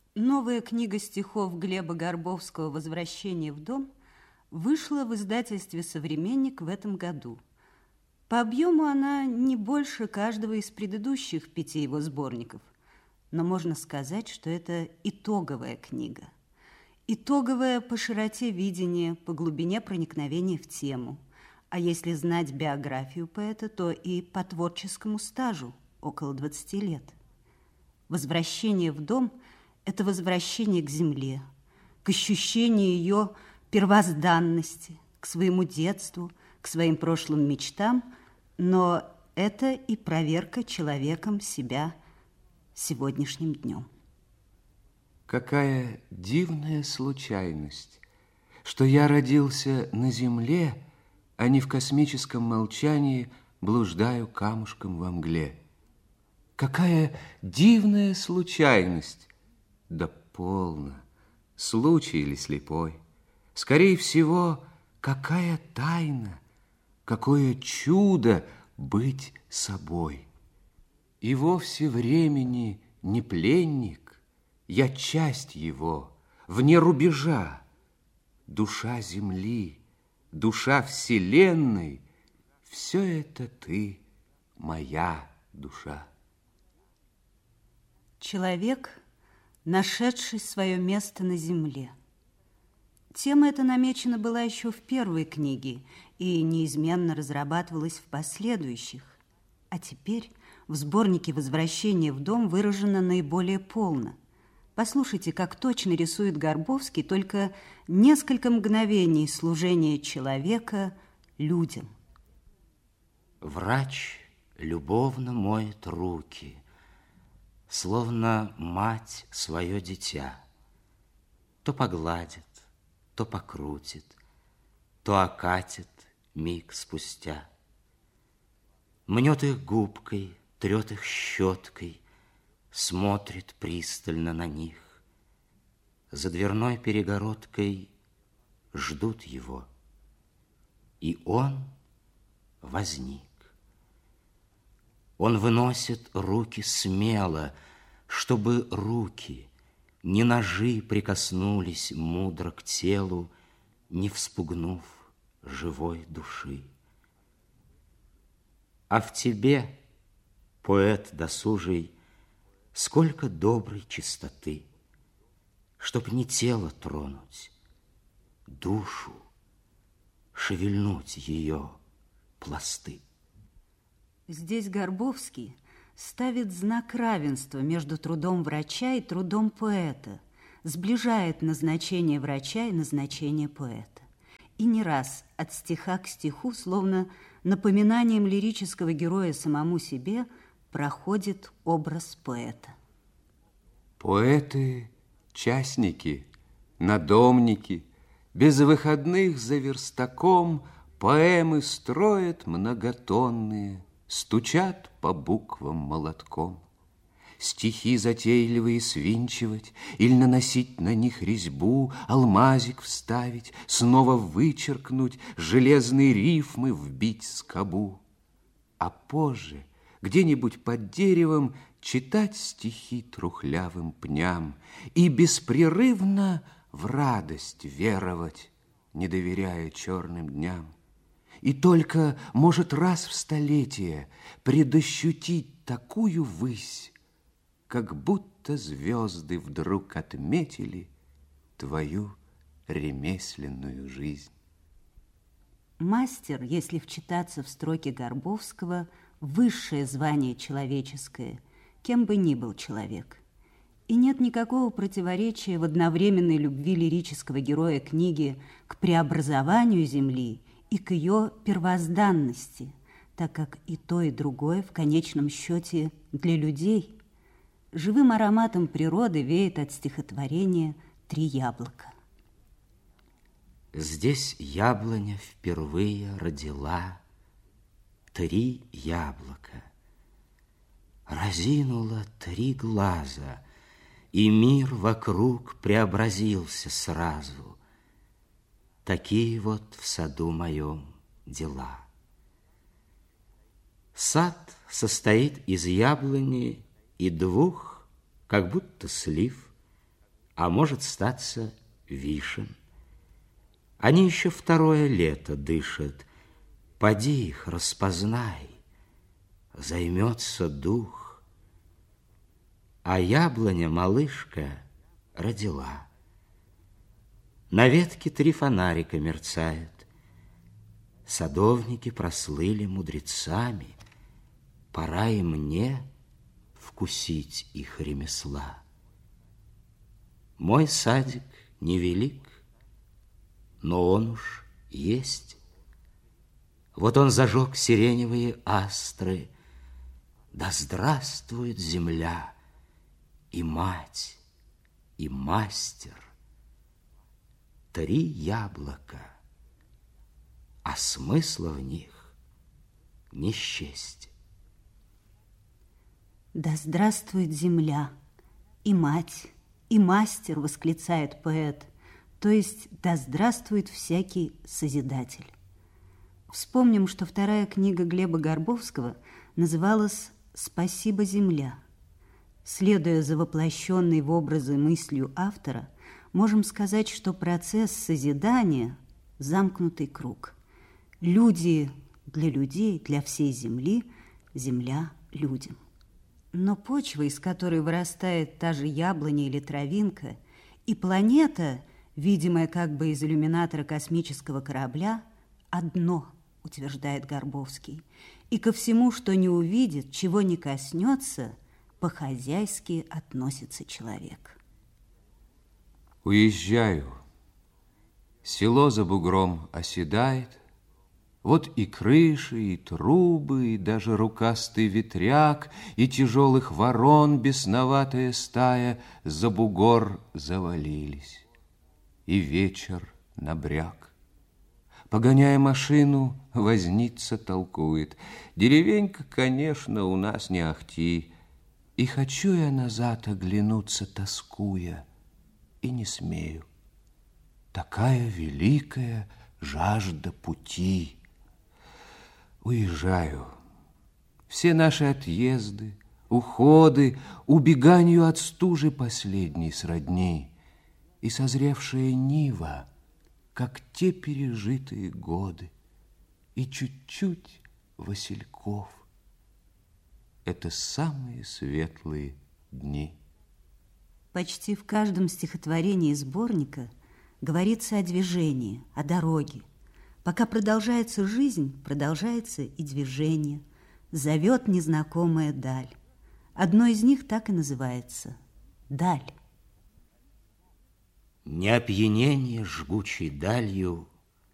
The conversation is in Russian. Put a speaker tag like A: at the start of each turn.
A: Новая книга стихов Глеба Горбовского «Возвращение в дом» вышла в издательстве «Современник» в этом году. По объему она не больше каждого из предыдущих 5 его сборников, но можно сказать, что это итоговая книга. Итоговая по широте видения, по глубине проникновения в тему. А если знать биографию поэта, то и по творческому стажу, около 20 лет. «Возвращение в дом» – это возвращение к земле, к ощущению ее первозданности, к своему детству, к своим прошлым мечтам, но это и проверка человеком себя сегодняшним днем.
B: Какая дивная случайность, что я родился на земле, а не в космическом молчании блуждаю камушком во мгле. Какая дивная случайность! Да полно, случай или слепой. Скорее всего, какая тайна, какое чудо быть собой. И вовсе времени не пленник, я часть его, вне рубежа. Душа земли, душа вселенной, все это ты, моя душа.
A: Человек, нашедший свое место на земле. Тема эта намечена была еще в первой книге и неизменно разрабатывалась в последующих. А теперь в сборнике «Возвращение в дом» выражено наиболее полно. Послушайте, как точно рисует Горбовский только несколько мгновений служения человека людям.
C: Врач любовно моет руки, словно мать свое дитя. То погладит, то покрутит, то окатит миг спустя. Мнет их губкой, трет их щеткой, смотрит пристально на них. За дверной перегородкой ждут его, и он возник. Он выносит руки смело, чтобы руки, не ножи прикоснулись мудро к телу, не вспугнув живой души. А в тебе, поэт досужий, сколько доброй чистоты, чтоб не тело тронуть, душу, шевельнуть ее пласты.
A: Здесь Горбовский ставит знак равенства между трудом врача и трудом поэта, сближает назначение врача и назначение поэта. И не раз от стиха к стиху, словно напоминанием лирического героя самому себе, проходит образ поэта.
B: Поэты – частники, надомники, без выходных за верстаком поэмы строят многотонные, стучат по буквам молотком. Стихи затейливые свинчивать или наносить на них резьбу, алмазик вставить, снова вычеркнуть, железные рифмы вбить скобу. А позже где-нибудь под деревом читать стихи трухлявым пням и беспрерывно в радость веровать, не доверяя черным дням. И только, может, раз в столетие предощутить такую высь, как будто звезды вдруг отметили твою ремесленную жизнь.
A: Мастер, если вчитаться в строки Горбовского, высшее звание человеческое, кем бы ни был человек. И нет никакого противоречия в одновременной любви лирического героя книги к преобразованию Земли и к ее первозданности, так как и то, и другое в конечном счете для людей. Живым ароматом природы веет от стихотворения «Три яблока».
C: Здесь яблоня впервые родила 3 яблока. Разинула 3 глаза, и мир вокруг преобразился сразу. Такие вот в саду моем дела. Сад состоит из яблони и 2, как будто слив, а может статься вишен. Они еще второе лето дышат, поди их распознай, займется дух. А яблоня малышка родила. На ветке 3 фонарика мерцают. Садовники прослыли мудрецами, пора и мне вкусить их ремесла. Мой садик невелик, но он уж есть. Вот он зажег сиреневые астры. Да здравствует земля, и мать, и мастер. 3 яблока, а смысла в них не счесть.
A: Да здравствует земля, и мать, и мастер, восклицает поэт, то есть да здравствует всякий созидатель. Вспомним, что вторая книга Глеба Горбовского называлась «Спасибо, земля». Следуя за воплощенной в образы мыслью автора, можем сказать, что процесс созидания – замкнутый круг. Люди для людей, для всей земли, земля людям. Но почва, из которой вырастает та же яблоня или травинка, и планета, видимая как бы из иллюминатора космического корабля, одно, утверждает Горбовский, и ко всему, что не увидит, чего не коснется, по-хозяйски относится человек.
B: Уезжаю. Село за бугром оседает. Вот и крыши, и трубы, и даже рукастый ветряк, и тяжелых ворон бесноватая стая за бугор завалились. И вечер набряк. Погоняя машину, возница толкует. Деревенька, конечно, у нас не ахти. И хочу я назад оглянуться, тоскуя, и не смею. Такая великая жажда пути. Уезжаю. Все наши отъезды, уходы, убеганию от стужи последней сродни. И созревшая нива, как те пережитые годы, и чуть-чуть васильков. Это самые светлые дни.
A: Почти в каждом стихотворении сборника говорится о движении, о дороге. Пока продолжается жизнь, продолжается и движение. Зовет незнакомая даль. Одно из них так и называется «Даль».
C: Не опьянение жгучей далью